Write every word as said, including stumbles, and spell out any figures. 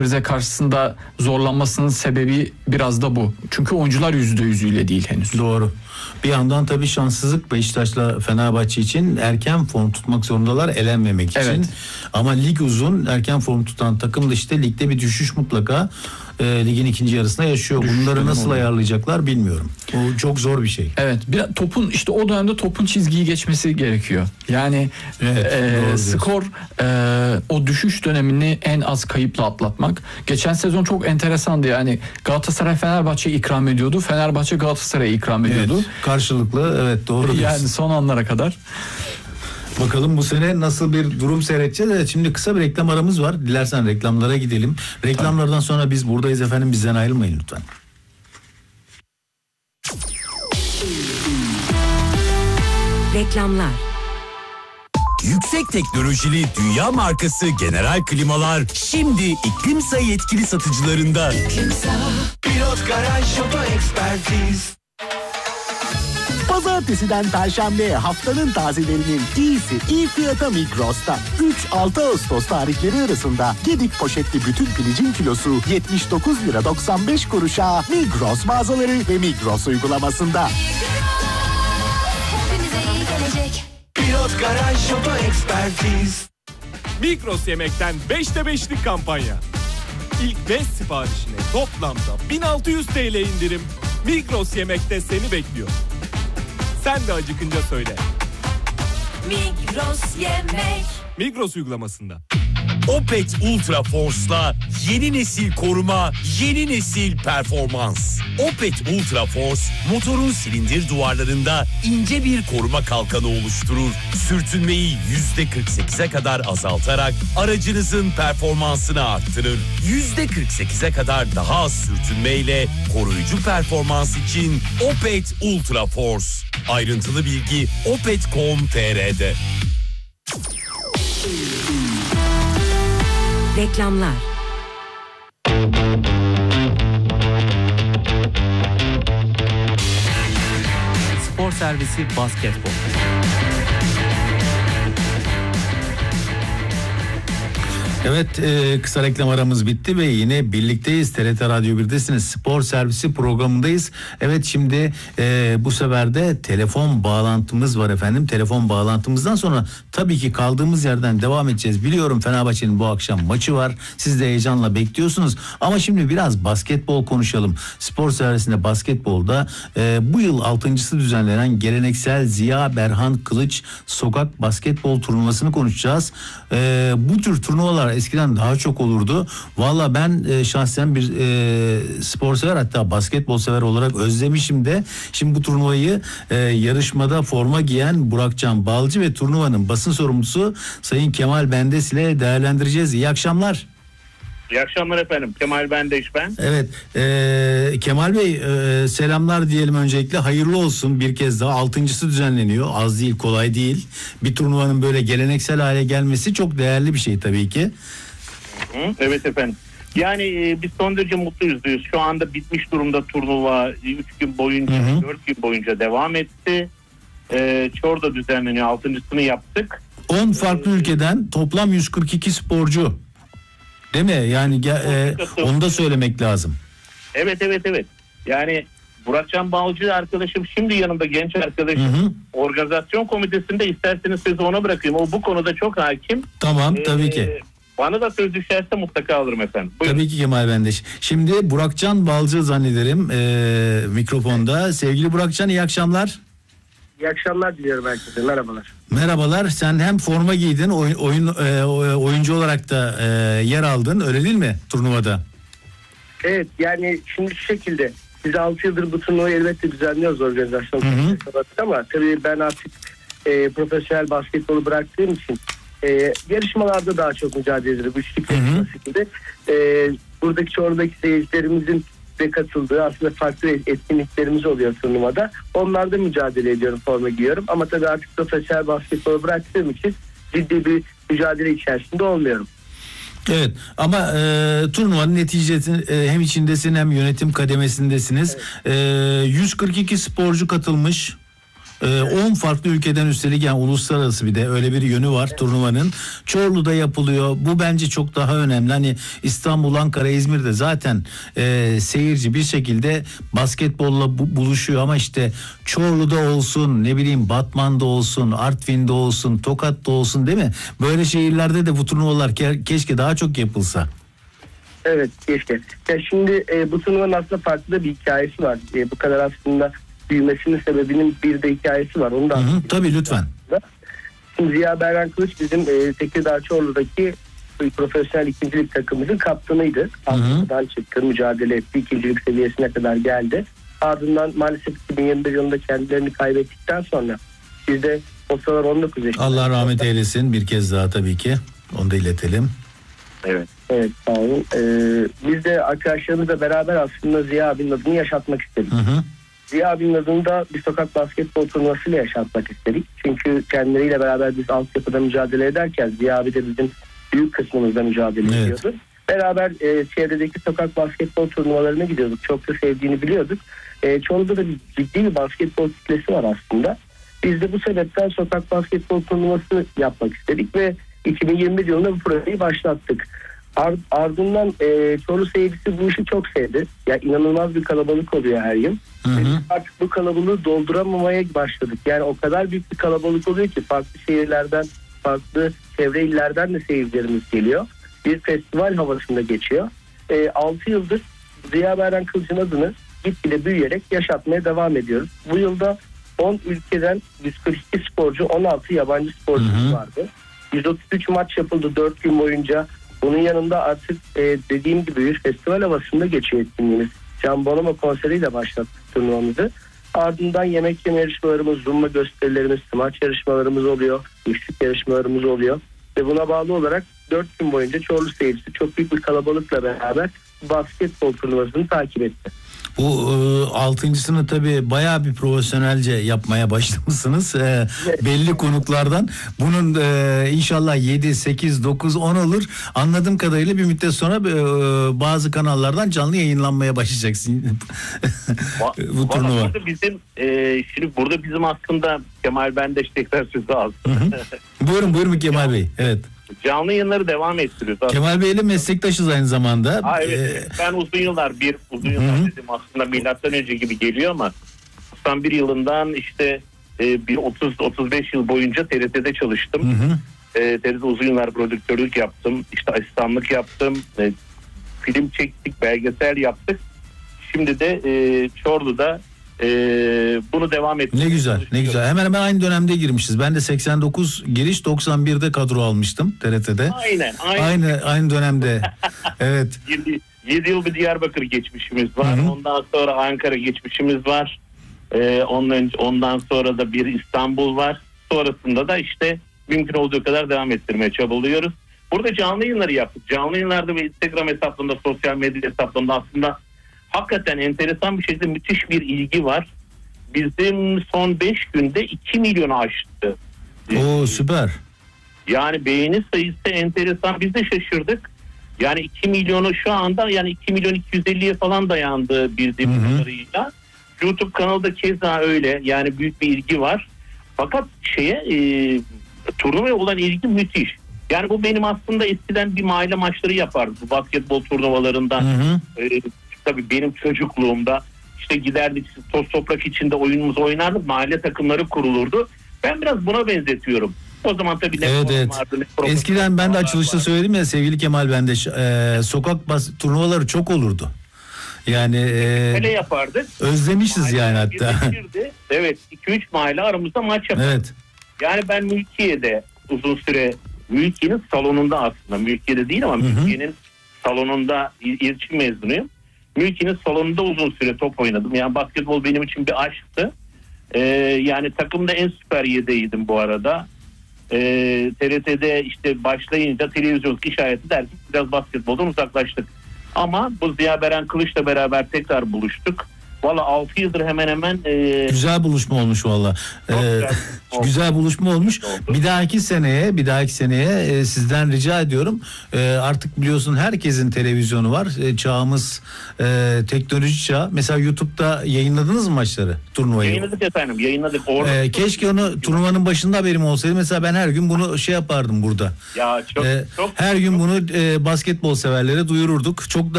Rize karşısında zorlanmasının sebebi biraz da bu. Çünkü oyuncular yüzde yüzüyle değil henüz. Doğru. Bir yandan tabii şanssızlık Beşiktaş'la Fenerbahçe için, erken form tutmak zorundalar elenmemek için. Evet. Ama lig uzun, erken form tutan takım da işte ligde bir düşüş mutlaka e, ligin ikinci yarısında yaşıyor. Düşüş Bunları nasıl oluyor. ayarlayacaklar bilmiyorum. Bu çok zor bir şey. Evet, bir topun işte o dönemde topun çizgiyi geçmesi gerekiyor. Yani Evet, e, skor e, o düşüş dönemini en az kayıpla atlatmak. Geçen sezon çok enteresandı. Yani Galatasaray Fenerbahçe ikram ediyordu. Fenerbahçe Galatasaray'a ikram ediyordu. Evet, karşılıklı, evet, doğru diyorsun. Yani son anlara kadar. Bakalım bu sene nasıl bir durum seyredeceğiz. Evet, şimdi kısa bir reklam aramız var. Dilersen reklamlara gidelim. Reklamlardan sonra biz buradayız efendim. Bizden ayrılmayın lütfen. Reklamlar. Yüksek teknolojili dünya markası General Klimalar şimdi İklimsa yetkili satıcılarında. İklimsa Pilot Garaj Oto Ekspertiz. Pazartesiden Perşembe'ye haftanın tazelerinin iyisi iyi fiyata Migros'ta. üç altı Ağustos tarihleri arasında Gedik poşetli bütün pilicin kilosu yetmiş dokuz lira doksan beş kuruşa Migros mağazaları ve Migros uygulamasında. Pilot Garaj Oto Ekspertiz. Migros Yemek'ten beşte beşlik kampanya. İlk beş siparişine toplamda bin altı yüz TL indirim. Migros Yemek'te seni bekliyor. Sen de acıkınca söyle. Migros Yemek. Migros uygulamasında. Opet Ultra Force'la yeni nesil koruma, yeni nesil performans. Opet Ultra Force motorun silindir duvarlarında ince bir koruma kalkanı oluşturur. Sürtünmeyi yüzde kırk sekize kadar azaltarak aracınızın performansını arttırır. yüzde kırk sekize kadar daha az sürtünmeyle koruyucu performans için Opet Ultra Force. Ayrıntılı bilgi opet nokta com nokta tr'de. Reklamlar. Spor servisi basketbol. Evet, e, kısa reklam aramız bitti ve yine birlikteyiz. T R T Radyo birdesiniz. Spor servisi programındayız. Evet, şimdi e, bu sefer de telefon bağlantımız var efendim. Telefon bağlantımızdan sonra tabii ki kaldığımız yerden devam edeceğiz. Biliyorum Fenerbahçe'nin bu akşam maçı var. Siz de heyecanla bekliyorsunuz. Ama şimdi biraz basketbol konuşalım. Spor servisinde basketbolda e, bu yıl altıncısı düzenlenen geleneksel Ziya Berhan Kılıç Sokak Basketbol Turnuvası'nı konuşacağız. E, bu tür turnuvalar eskiden daha çok olurdu. Valla ben e, şahsen bir e, spor sever, hatta basketbol sever olarak özlemişim de. Şimdi bu turnuvayı e, yarışmada forma giyen Burakcan Balcı ve turnuvanın basın sorumlusu Sayın Kemal Bendes ile değerlendireceğiz. İyi akşamlar. İyi akşamlar efendim. Kemal Bendeş ben. Evet. E, Kemal Bey e, selamlar diyelim öncelikle. Hayırlı olsun bir kez daha. Altıncısı düzenleniyor. Az değil, kolay değil. Bir turnuvanın böyle geleneksel hale gelmesi çok değerli bir şey tabii ki. Hı, evet efendim. Yani e, biz son derece mutluyuz diyoruz. Şu anda bitmiş durumda turnuva. üç gün boyunca, dört gün boyunca devam etti. E, Çor'da düzenleniyor. altıncısını yaptık. on farklı ee, ülkeden toplam yüz kırk iki sporcu. Değil mi? Yani e, onu da söylemek lazım. Evet evet evet. Yani Burakcan Balcı arkadaşım şimdi yanımda, genç arkadaşım. Hı hı. Organizasyon komitesinde, isterseniz sözü ona bırakayım. O bu konuda çok hakim. Tamam ee, tabii ki. Bana da söz düşerse mutlaka alırım efendim. Buyurun. Tabii ki Kemal Bendeş. Şimdi Burakcan Balcı zannederim e, mikrofonda. Sevgili Burakcan, iyi akşamlar. İyi akşamlar diliyorum herkese. Merhabalar. Merhabalar. Sen hem forma giydin, oyun, oyun e, oyuncu olarak da e, yer aldın. Öyle değil mi turnuvada? Evet, yani şimdi şu şekilde biz altı yıldır bu turnuvayı elbette düzenliyoruz organizasyon olarak, ama tabii ben artık e, profesyonel basketbolu bıraktığım için e, yarışmalarda daha çok mücadele ediyorum. Üçlük şekilde. E, buradaki çoğundaki seyircilerimizin de katıldığı aslında farklı etkinliklerimiz oluyor turnuvada. Onlarda mücadele ediyorum, forma giyiyorum. Ama tabii artık profesyonel basketbolu bıraktığım için ciddi bir mücadele içerisinde olmuyorum. Evet, ama e, turnuvanın neticesi e, hem içindesin hem yönetim kademesindesiniz. Evet. E, yüz kırk iki sporcu katılmış. on farklı ülkeden üstelik, yani uluslararası, bir de öyle bir yönü var turnuvanın. Çorlu'da yapılıyor. Bu bence çok daha önemli. Hani İstanbul, Ankara, İzmir'de zaten e, seyirci bir şekilde basketbolla bu, buluşuyor ama işte Çorlu'da olsun, ne bileyim Batman'da olsun, Artvin'de olsun, Tokat'ta olsun, değil mi? Böyle şehirlerde de bu turnuvalar ke- keşke daha çok yapılsa. Evet, keşke. Ya şimdi e, bu turnuvanın aslında farklı da bir hikayesi var. E, bu kadar aslında büyümesinin sebebinin bir de hikayesi var. Onu da Hı hı, tabii lütfen. Şimdi Ziya Berhan Kılıç bizim e, Tekirdağ Çorlu'daki profesyonel ikincilik takımımızın kaptanıydı. Altyapıdan çıktı, mücadele etti, ikincilik seviyesine kadar geldi. Ardından maalesef iki bin yirmi bir yılında kendilerini kaybettikten sonra biz de o sıralar on dokuz yaşında. Allah rahmet eylesin bir kez daha tabii ki. Onu da iletelim. Evet. Evet, sağ olun. Ee, biz de arkadaşlarımızla beraber aslında Ziya abinin adını yaşatmak istedik. Hı hı. Ziya abinin adını da bir sokak basketbol turnuvasıyla yaşatmak istedik. Çünkü kendileriyle beraber biz altyapıda mücadele ederken Ziya abi de bizim büyük kısmımızda mücadele evet. ediyordu. Beraber e, çevredeki sokak basketbol turnuvalarına gidiyorduk. Çok da sevdiğini biliyorduk. E, Çorlu'da da bir, ciddi bir basketbol kitlesi var aslında. Biz de bu sebepten sokak basketbol turnuvası yapmak istedik ve iki bin yirmi bir yılında bu projeyi başlattık. Ardından e, Çorlu seyircisi bu işi çok sevdi. Ya inanılmaz bir kalabalık oluyor her yıl. Hı hı. Artık bu kalabalığı dolduramamaya başladık. Yani o kadar büyük bir kalabalık oluyor ki farklı şehirlerden, farklı çevre illerden de seyircilerimiz geliyor. Bir festival havasında geçiyor. E, altı yıldır Ziya Berhan Kılıç'ın adını gitgide büyüyerek yaşatmaya devam ediyoruz. Bu yılda on ülkeden yüz kırk iki sporcu, on altı yabancı sporcumuz vardı. yüz otuz üç maç yapıldı dört gün boyunca. Bunun yanında artık e, dediğim gibi bir festival havasında geçiyor etkinliğimiz. Can Bonomo konseriyle başlattık turnuvamızı. Ardından yemek yeme yarışmalarımız, zumba gösterilerimiz, smaç yarışmalarımız oluyor. Müzik yarışmalarımız oluyor. Ve buna bağlı olarak dört gün boyunca Çorlu seyircisi çok büyük bir kalabalıkla beraber basketbol turnuvasını takip etti. Bu e, altıncısını tabii bayağı bir profesyonelce yapmaya başlamışsınız. E, evet. Belli konuklardan. Bunun e, inşallah yedi, sekiz, dokuz, on olur. Anladığım kadarıyla bir müddet sonra e, bazı kanallardan canlı yayınlanmaya başlayacaksın. Bu turnuva. Burada bizim e, şimdi burada bizim aslında Kemal Bendeş tekrar sözü aldı. Buyurun buyurun Kemal Bey. Evet. Canlı yayınları devam ettiriyoruz. Aslında. Kemal Bey'le meslektaşız aynı zamanda. Ha, evet, ee, ben uzun yıllar bir uzun yıllar hı. dedim aslında milattan önce gibi geliyor ama doksan bir yılından işte e, bir otuz otuz beş yıl boyunca T R T'de çalıştım. Hı hı. E, T R T'de uzun yıllar prodüktörlük yaptım. İşte asistanlık yaptım. E, film çektik, belgesel yaptık. Şimdi de e, Çorlu'da e, bunu devam ettik. Ne güzel, ne güzel. Hemen hemen aynı dönemde girmişiz. Ben de seksen dokuz giriş, doksan birde kadro almıştım T R T'de. Aynen, aynen. Aynı aynı dönemde. Evet. yedi yıl bir Diyarbakır geçmişimiz var. Hı hı. Ondan sonra Ankara geçmişimiz var. Ee, ondan önce, ondan sonra da bir İstanbul var. Sonrasında da işte mümkün olduğu kadar devam ettirmeye çabalıyoruz. Burada canlı yayınları yaptık. Canlı yayınlarda ve Instagram hesaplarında, sosyal medya hesaplarında aslında hakikaten enteresan bir şekilde müthiş bir ilgi var. Bizim son beş günde iki milyonu aştı. Oo, süper. Yani beğeni sayısı enteresan. Biz de şaşırdık. Yani iki milyonu şu anda yani iki milyon iki yüz elliye falan dayandı bildiğim kadarıyla. YouTube kanalda keza öyle. Yani büyük bir ilgi var. Fakat şeye e, turnuvaya olan ilgi müthiş. Yani bu benim aslında eskiden bir mahalle maçları yapardı. Bu basketbol turnuvalarında. Hı hı. E, tabii benim çocukluğumda işte giderdik toz toprak içinde oyunumuzu oynardık. Mahalle takımları kurulurdu. Ben biraz buna benzetiyorum. O zaman tabii ne evet, evet. vardı, ne eskiden ben de açılışta vardı. Söyledim ya sevgili Kemal, ben de e, sokak bas turnuvaları çok olurdu. Yani e, öyle yapardık. Özlemişiz mahalle yani hatta. Evet, iki üç mahalle aramızda maç yapardık. Evet. Yani ben Mülkiye'de uzun süre Mülkiye'nin salonunda aslında Mülkiye'de değil ama Mülkiye'nin salonunda iletişim mezunuyum. Mülkiye'nin salonunda uzun süre top oynadım. Yani basketbol benim için bir aşktı. Ee, yani takımda en süper yedeydim bu arada. Ee, T R T'de işte başlayınca televizyon iş hayatı derken biraz basketboldan uzaklaştık. Ama bu Ziya Berhan Kılıç'la beraber tekrar buluştuk. Valla altı yıldır hemen hemen e, Güzel buluşma olmuş valla. Ee, güzel. güzel buluşma olmuş. Oldu. Bir dahaki seneye, bir dahaki seneye e, sizden rica ediyorum. E, artık biliyorsun herkesin televizyonu var. E, çağımız e, teknoloji çağı. Mesela YouTube'da yayınladınız mı maçları, turnuvayı? yayınladık efendim, yayınladık. Orada E, keşke onu turnuvanın başında haberim olsaydı. Mesela ben her gün bunu şey yapardım burada. ya çok E, çok her gün bunu e, basketbol severlere duyururduk. Çok da